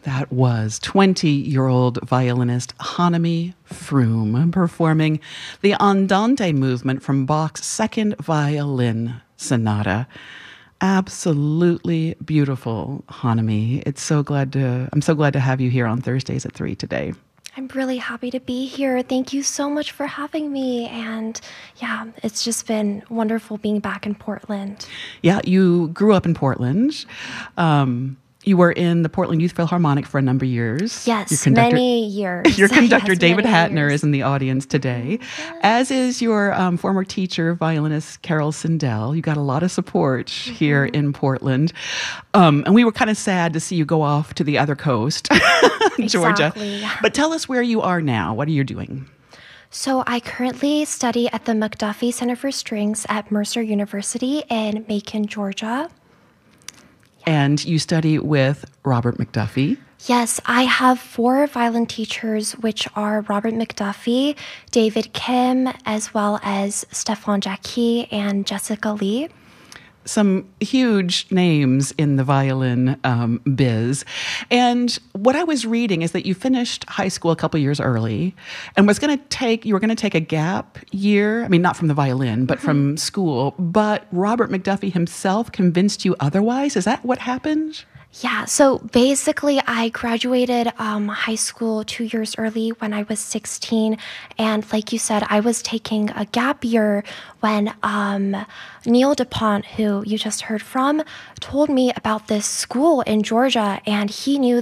That was 20-year-old violinist Hannemi Froome performing the Andante movement from Bach's Second Violin Sonata. Absolutely beautiful, Hannemi. I'm so glad to have you here on Thursdays at 3 today. I'm really happy to be here. Thank you so much for having me. And yeah, it's just been wonderful being back in Portland. Yeah, you grew up in Portland. You were in the Portland Youth Philharmonic for a number of years. Yes, many years. Your conductor, yes, David Hatner, is in the audience today, yes. as is your former teacher, violinist Carol Sindel. You got a lot of support here in Portland. And we were kind of sad to see you go off to the other coast, Georgia. Exactly, yeah. But tell us where you are now. What are you doing? So I currently study at the McDuffie Center for Strings at Mercer University in Macon, Georgia. And you study with Robert McDuffie. Yes, I have 4 violin teachers, which are Robert McDuffie, David Kim, as well as Stefan Jacqui and Jessica Lee. Some huge names in the violin biz. And what I was reading is that you finished high school a couple years early and you were going to take a gap year. I mean, not from the violin, but from school. But Robert McDuffie himself convinced you otherwise. Is that what happened? Yeah, so basically I graduated high school 2 years early when I was 16. And like you said, I was taking a gap year when Neil DuPont, who you just heard from, told me about this school in Georgia, and he knew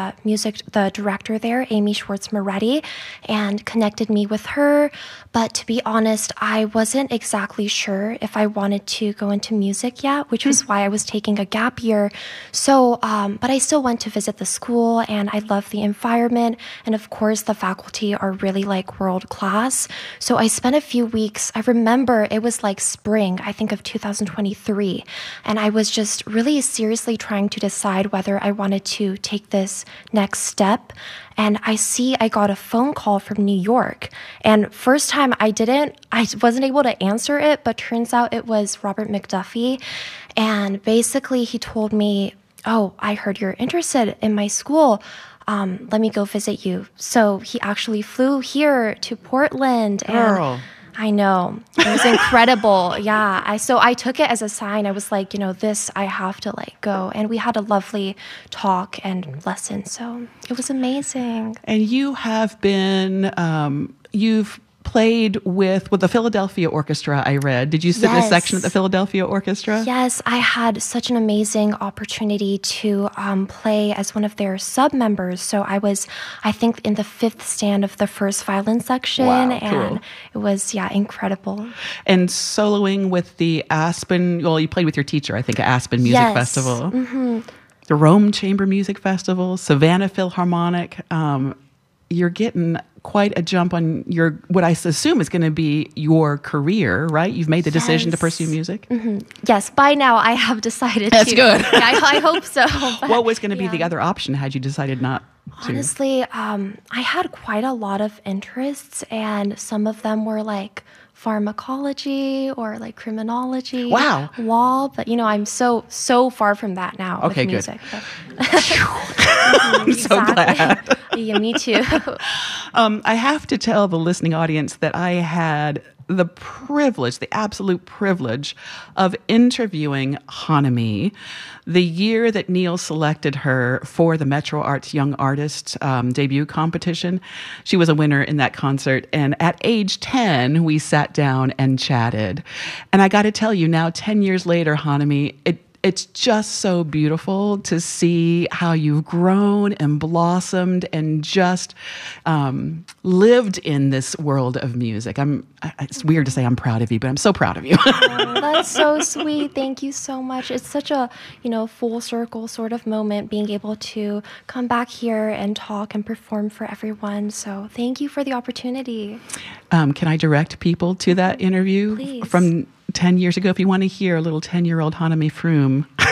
the director there, Amy Schwartz Moretti, and connected me with her. But to be honest, I wasn't exactly sure if I wanted to go into music yet, which was why I was taking a gap year. So, but I still went to visit the school, and I loved the environment. And of course, the faculty are really like world class. So I spent a few weeks. I remember it was like spring, I think of 2023. And I was just really seriously trying to decide whether I wanted to take this next step. And I got a phone call from New York. And first time I wasn't able to answer it, but turns out it was Robert McDuffie. And basically he told me, "Oh, I heard you're interested in my school. Let me go visit you." So he actually flew here to Portland. Girl. I know. It was incredible. Yeah. So I took it as a sign. I was like, this, I have to go. And we had a lovely talk and lesson. So it was amazing. And you have been, you've played with the Philadelphia Orchestra, I read. Did you sit in a section at the Philadelphia Orchestra? Yes, I had such an amazing opportunity to play as one of their sub-members. So I was, I think, in the 5th stand of the first violin section. Wow, and cool. It was, incredible. And soloing with the Aspen, you played with your teacher, I think, at Aspen Music Festival. Mm-hmm. The Rome Chamber Music Festival, Savannah Philharmonic. You're getting quite a jump on what I assume is going to be your career, right? You've made the decision to pursue music? Mm-hmm. Yes, by now I have decided That's to. good. Yeah, I hope so. But, what was going to be the other option had you decided not to? Honestly, I had quite a lot of interests, and some of them were like pharmacology or like criminology. Wow. Law, but I'm so far from that now Okay, with music. Good. I'm so glad. Yeah, me too. I have to tell the listening audience that I had the absolute privilege of interviewing Hannemi the year that Neil selected her for the Metro Arts Young Artist debut competition. She was a winner in that concert. And at age 10, we sat down and chatted. And I got to tell you now, 10 years later, Hannemi, it's just so beautiful to see how you've grown and blossomed and just lived in this world of music. It's weird to say I'm proud of you, but I'm so proud of you. Oh, that's so sweet. Thank you so much. It's such a, full circle sort of moment being able to come back here and talk and perform for everyone. So thank you for the opportunity. Can I direct people to that interview Please. From 10 years ago if you want to hear a little 10-year-old Hannemi Froome?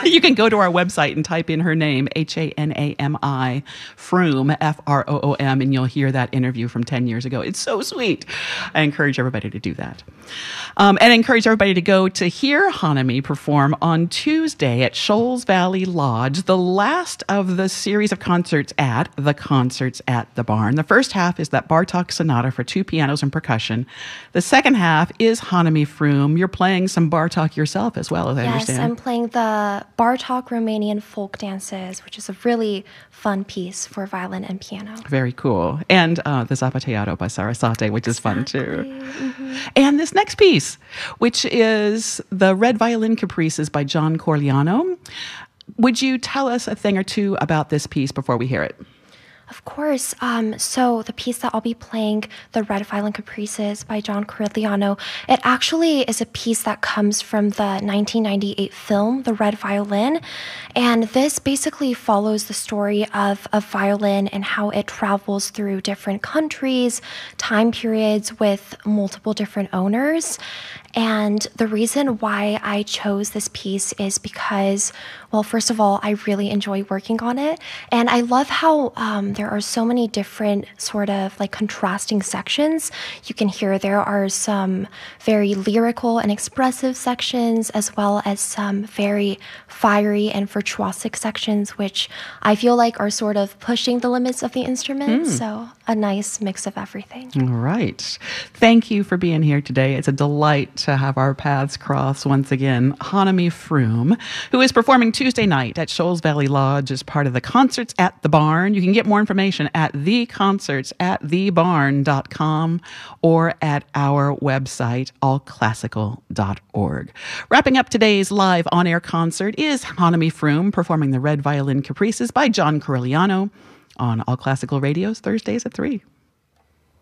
You can go to our website and type in her name, Hanami, Froom, Froom, and you'll hear that interview from 10 years ago. It's so sweet. I encourage everybody to do that. And I encourage everybody to go to hear Hanami perform on Tuesday at Shoals Valley Lodge, the last of the series of concerts at the Barn. The first half is that Bartok Sonata for 2 pianos and percussion. The second half is Hanami Froom. You're playing some Bartok yourself as well, as I understand. Yes, I'm playing the Bartok Romanian folk dances, which is a really fun piece for violin and piano. Very cool. And the Zapateado by Sarasate, which is fun too. Mm-hmm. And this next piece, which is the Red Violin Caprices by John Corigliano. Would you tell us a thing or two about this piece before we hear it? Of course. So the piece that I'll be playing, the Red Violin Caprices by John Corigliano, it actually is a piece that comes from the 1998 film, The Red Violin. And this basically follows the story of a violin and how it travels through different countries, time periods with multiple different owners. And the reason why I chose this piece is because, well, first of all, I really enjoy working on it. And I love how there are so many different sort of like contrasting sections. You can hear there are some very lyrical and expressive sections, as well as some very fiery and virtuosic sections, which I feel like are sort of pushing the limits of the instrument. So a nice mix of everything. All right. Thank you for being here today. It's a delight to have our paths cross once again. Hanami Froom, who is performing Tuesday night at Shoals Valley Lodge as part of the Concerts at the Barn. You can get more information at theconcertsatthebarn.com or at our website, allclassical.org. Wrapping up today's live on-air concert is Hanami Froom performing the Red Violin Caprices by John Corigliano on All Classical Radio's Thursdays at 3.